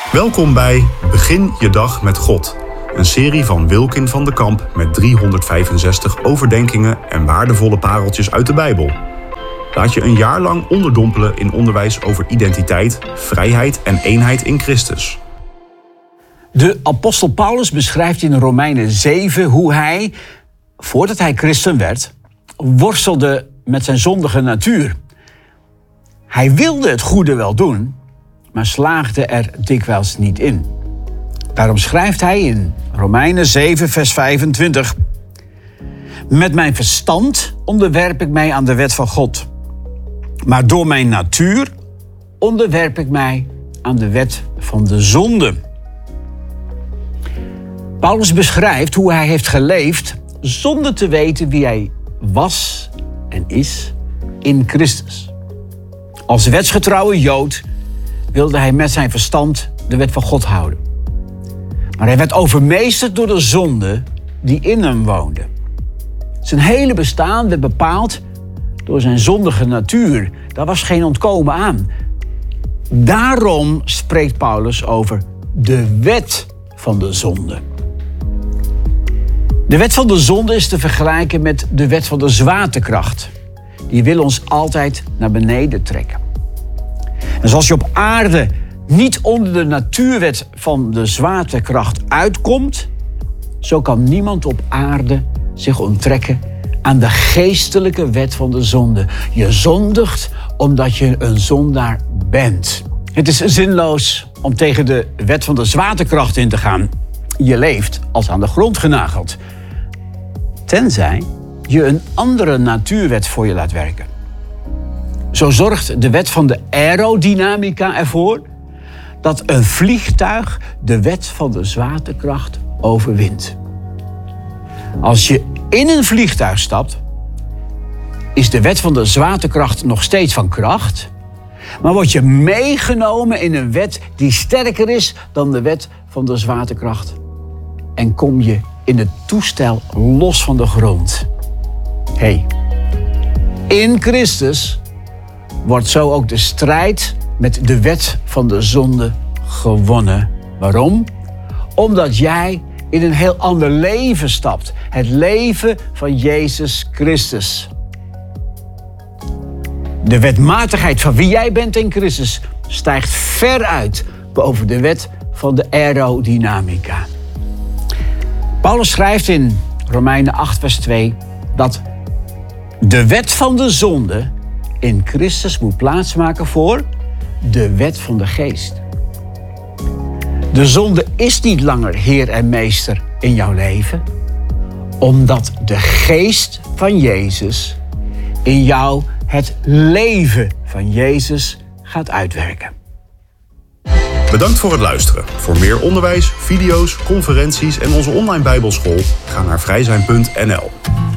Welkom bij Begin je dag met God. Een serie van Wilkin van de Kamp met 365 overdenkingen en waardevolle pareltjes uit de Bijbel. Laat je een jaar lang onderdompelen in onderwijs over identiteit, vrijheid en eenheid in Christus. De apostel Paulus beschrijft in Romeinen 7 hoe hij, voordat hij christen werd, worstelde met zijn zondige natuur. Hij wilde het goede wel doen, maar slaagde er dikwijls niet in. Daarom schrijft hij in Romeinen 7, vers 25... Met mijn verstand onderwerp ik mij aan de wet van God. Maar door mijn natuur onderwerp ik mij aan de wet van de zonde. Paulus beschrijft hoe hij heeft geleefd zonder te weten wie hij was en is in Christus. Als wetsgetrouwe Jood wilde hij met zijn verstand de wet van God houden. Maar hij werd overmeesterd door de zonde die in hem woonde. Zijn hele bestaan werd bepaald door zijn zondige natuur. Daar was geen ontkomen aan. Daarom spreekt Paulus over de wet van de zonde. De wet van de zonde is te vergelijken met de wet van de zwaartekracht. Die wil ons altijd naar beneden trekken. En zoals je op aarde niet onder de natuurwet van de zwaartekracht uitkomt, zo kan niemand op aarde zich onttrekken aan de geestelijke wet van de zonde. Je zondigt omdat je een zondaar bent. Het is zinloos om tegen de wet van de zwaartekracht in te gaan. Je leeft als aan de grond genageld. Tenzij je een andere natuurwet voor je laat werken. Zo zorgt de wet van de aerodynamica ervoor dat een vliegtuig de wet van de zwaartekracht overwint. Als je in een vliegtuig stapt, is de wet van de zwaartekracht nog steeds van kracht, maar word je meegenomen in een wet die sterker is dan de wet van de zwaartekracht. En kom je in het toestel los van de grond. In Christus wordt zo ook de strijd met de wet van de zonde gewonnen. Waarom? Omdat jij in een heel ander leven stapt. Het leven van Jezus Christus. De wetmatigheid van wie jij bent in Christus stijgt ver uit boven de wet van de aerodynamica. Paulus schrijft in Romeinen 8, vers 2... dat de wet van de zonde in Christus moet plaatsmaken voor de wet van de geest. De zonde is niet langer heer en meester in jouw leven, omdat de geest van Jezus in jou het leven van Jezus gaat uitwerken. Bedankt voor het luisteren. Voor meer onderwijs, video's, conferenties en onze online Bijbelschool ga naar vrijzijn.nl.